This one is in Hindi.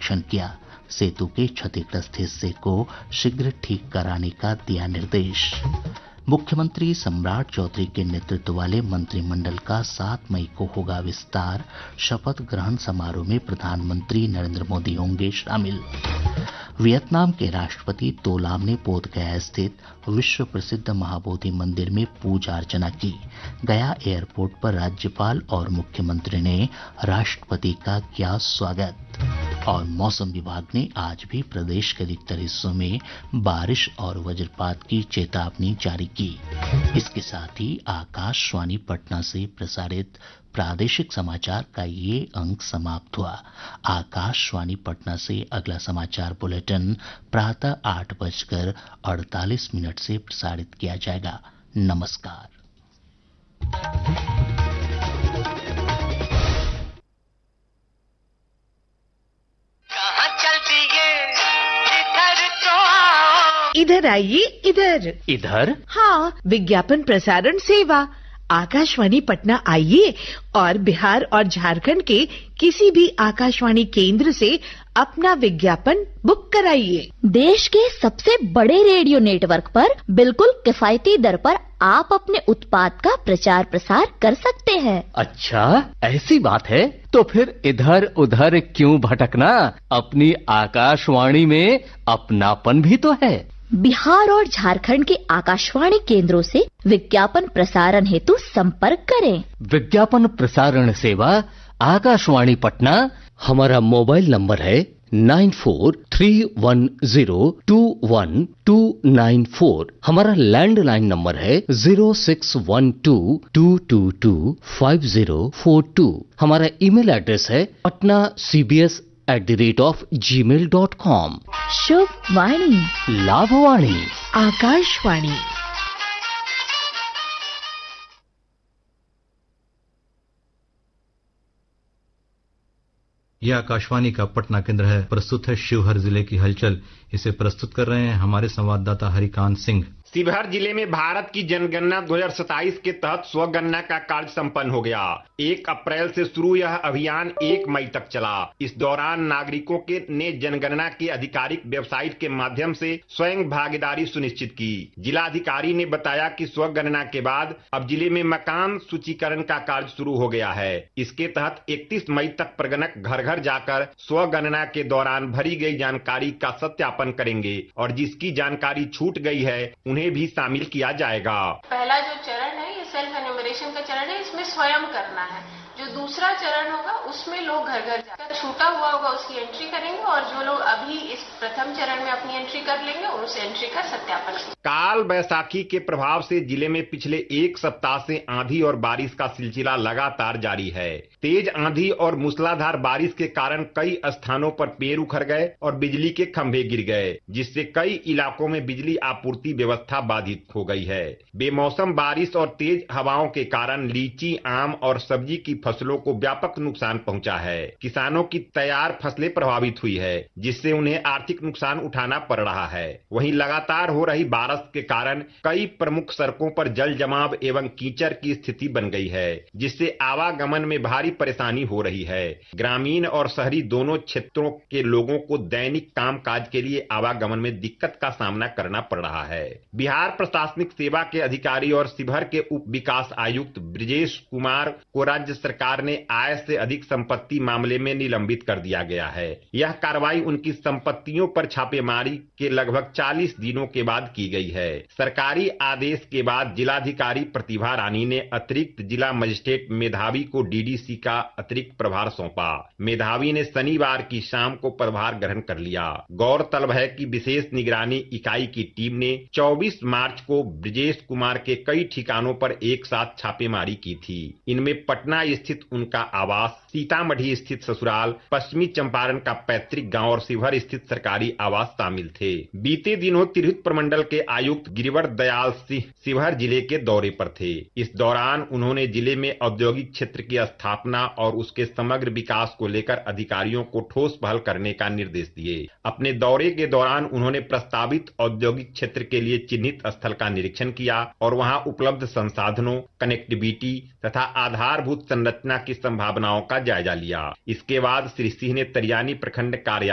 निरीक्षण किया। सेतु के क्षतिग्रस्त हिस्से को शीघ्र ठीक कराने का दिया निर्देश। मुख्यमंत्री सम्राट चौधरी के नेतृत्व वाले मंत्रिमंडल का 7 मई को होगा विस्तार। शपथ ग्रहण समारोह में प्रधानमंत्री नरेंद्र मोदी होंगे शामिल। वियतनाम के राष्ट्रपति तो लाम ने बोधगया स्थित विश्व प्रसिद्ध महाबोधि मंदिर में पूजा अर्चना की। गया एयरपोर्ट पर राज्यपाल और मुख्यमंत्री ने राष्ट्रपति का किया स्वागत। और मौसम विभाग ने आज भी प्रदेश के अधिकतर हिस्सों में बारिश और वज्रपात की चेतावनी जारी की। इसके साथ ही आकाशवाणी पटना से प्रसारित प्रादेशिक समाचार का ये अंक समाप्त हुआ। आकाशवाणी पटना से अगला समाचार बुलेटिन प्रातः 8:48 से प्रसारित किया जाएगा। नमस्कार। इधर आइए, इधर। इधर? हाँ, विज्ञापन प्रसारण सेवा। आकाशवाणी पटना आइए और बिहार और झारखंड के किसी भी आकाशवाणी केंद्र से अपना विज्ञापन बुक कराइए। देश के सबसे बड़े रेडियो नेटवर्क पर बिल्कुल किफायती दर पर आप अपने उत्पाद का प्रचार प्रसार कर सकते हैं। अच्छा, ऐसी बात है तो फिर इधर उधर क्यों भटकना? अपनी आकाशवाणी में अपनापन भी तो है। बिहार और झारखंड के आकाशवाणी केंद्रों से विज्ञापन प्रसारण हेतु संपर्क करें। विज्ञापन प्रसारण सेवा आकाशवाणी पटना। हमारा मोबाइल नंबर है 9431021294। हमारा लैंडलाइन नंबर है 0612225042। हमारा ईमेल एड्रेस है patnacbs@gmail.com। शुभ वाणी, लाभवाणी, आकाशवाणी। यह आकाशवाणी का पटना केंद्र है। प्रस्तुत है शिवहर जिले की हलचल। इसे प्रस्तुत कर रहे हैं हमारे संवाददाता हरिकांत सिंह। शिवहर जिले में भारत की जनगणना 2027 के तहत स्वगणना का कार्य संपन्न हो गया। 1 अप्रैल से शुरू यह अभियान 1 मई तक चला। इस दौरान नागरिकों ने जनगणना के आधिकारिक वेबसाइट के माध्यम से स्वयं भागीदारी सुनिश्चित की। जिलाधिकारी ने बताया कि स्वगणना के बाद अब जिले में मकान सूचीकरण का कार्य शुरू हो गया है। इसके तहत 31 मई तक प्रगणक घर घर जाकर स्वगणना के दौरान भरी गई जानकारी का सत्यापन करेंगे और जिसकी जानकारी छूट गई है उन्हें भी शामिल किया जाएगा। पहला जो चरण है ये सेल्फ एन्यूमरेशन का चरण है, इसमें स्वयं करना है। जो दूसरा चरण होगा उसमें लोग घर घर जाकर छूटा हुआ होगा उसकी एंट्री करेंगे और जो लोग अभी इस प्रथम चरण में अपनी एंट्री कर लेंगे उस एंट्री का सत्यापन। काल बैसाखी के प्रभाव से जिले में पिछले 1 सप्ताह से आंधी और बारिश का सिलसिला लगातार जारी है। तेज आंधी और मूसलाधार बारिश के कारण कई स्थानों पर पेड़ उखड़ गए और बिजली के खंभे गिर गए, जिससे कई इलाकों में बिजली आपूर्ति व्यवस्था बाधित हो गई है। बेमौसम बारिश और तेज हवाओं के कारण लीची, आम और सब्जी की फसलों को व्यापक नुकसान पहुंचा है। किसानों की तैयार फसलें प्रभावित हुई है, जिससे उन्हें आर्थिक नुकसान उठाना पड़ रहा है। वहीं लगातार हो रही बारिश के कारण कई प्रमुख सड़कों पर जल जमाव एवं कीचड़ की स्थिति बन गई है, जिससे आवागमन में भारी परेशानी हो रही है। ग्रामीण और शहरी दोनों क्षेत्रों के लोगों को दैनिक कामकाज के लिए आवागमन में दिक्कत का सामना करना पड़ रहा है। बिहार प्रशासनिक सेवा के अधिकारी और शिवहर के उप विकास आयुक्त ब्रिजेश कुमार को राज्य सरकार ने आय से अधिक संपत्ति मामले में निलंबित कर दिया गया है। यह कार्रवाई उनकी संपत्तियों पर छापेमारी के लगभग 40 दिनों के बाद की गई है। सरकारी आदेश के बाद जिलाधिकारी प्रतिभा रानी ने अतिरिक्त जिला मजिस्ट्रेट मेधावी को डीडीसी का अतिरिक्त प्रभार सौंपा। मेधावी ने शनिवार की शाम को प्रभार ग्रहण कर लिया। गौरतलब है कि विशेष निगरानी इकाई की टीम ने 24 मार्च को ब्रिजेश कुमार के कई ठिकानों पर एक साथ छापेमारी की थी। इनमें पटना स्थित उनका आवास, सीतामढ़ी स्थित ससुराल, पश्चिमी चंपारण का पैतृक गांव और शिवहर स्थित सरकारी आवास शामिल थे। बीते दिनों तिरहुत प्रमंडल के आयुक्त गिरिवर दयाल सिंह शिवहर जिले के दौरे पर थे। इस दौरान उन्होंने जिले में औद्योगिक क्षेत्र की स्थापना और उसके समग्र विकास को लेकर अधिकारियों को ठोस पहल करने का निर्देश दिए। अपने दौरे के दौरान उन्होंने प्रस्तावित औद्योगिक क्षेत्र के लिए चिन्हित स्थल का निरीक्षण किया और वहां उपलब्ध संसाधनों, कनेक्टिविटी तथा आधारभूत संरचना की संभावनाओं का जायजा लिया। इसके बाद श्री सिंह ने तरियानी प्रखंड कार्यालय